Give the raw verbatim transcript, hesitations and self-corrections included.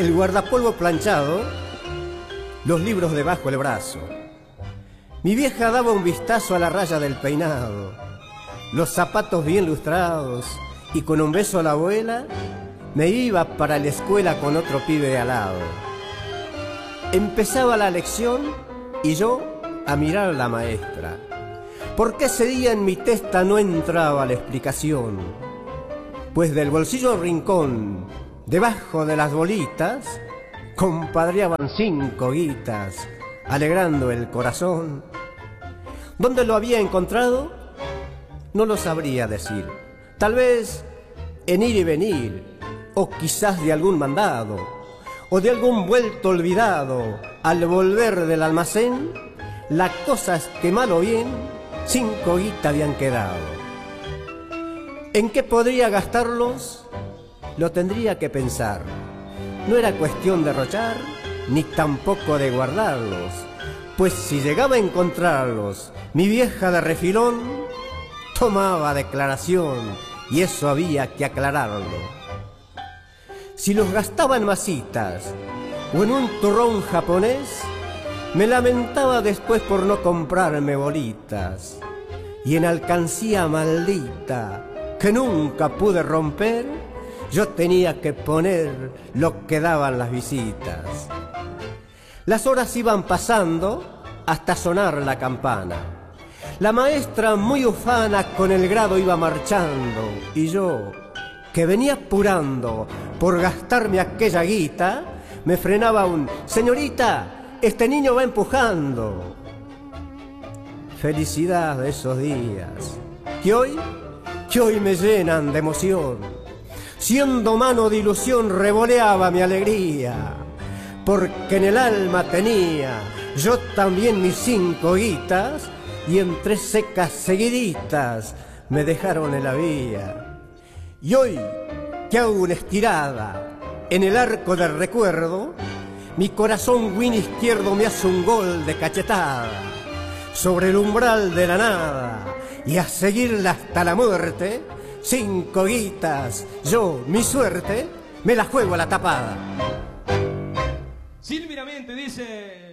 el guardapolvo planchado, los libros debajo del brazo. Mi vieja daba un vistazo a la raya del peinado, los zapatos bien lustrados, y con un beso a la abuela me iba para la escuela con otro pibe al lado. Empezaba la lección y yo a mirar a la maestra, porque ese día en mi testa no entraba la explicación, pues del bolsillo al rincón, debajo de las bolitas, compadreaban cinco guitas, alegrando el corazón. ¿Dónde lo había encontrado? No lo sabría decir. Tal vez en ir y venir, o quizás de algún mandado, o de algún vuelto olvidado. Al volver del almacén, la cosa es que mal o bien, cinco guitas habían quedado. ¿En qué podría gastarlos? Lo tendría que pensar. No era cuestión de derrochar, ni tampoco de guardarlos, pues si llegaba a encontrarlos, mi vieja de refilón tomaba declaración, y eso había que aclararlo. Si los gastaba en masitas o en un turrón japonés, me lamentaba después por no comprarme bolitas, y en alcancía maldita que nunca pude romper, yo tenía que poner lo que daban las visitas. Las horas iban pasando hasta sonar la campana. La maestra muy ufana con el grado iba marchando, y yo, que venía apurando por gastarme aquella guita, me frenaba un «Señorita, este niño va empujando». Felicidad de esos días, que hoy, que hoy me llenan de emoción. Siendo mano de ilusión revoleaba mi alegría, porque en el alma tenía yo también mis cinco guitas, y en tres secas seguiditas me dejaron en la vía. Y hoy que hago una estirada en el arco del recuerdo, mi corazón guin izquierdo me hace un gol de cachetada sobre el umbral de la nada, y a seguirla hasta la muerte, cinco guitas, yo, mi suerte, me la juego a la tapada. Silvinamente dice...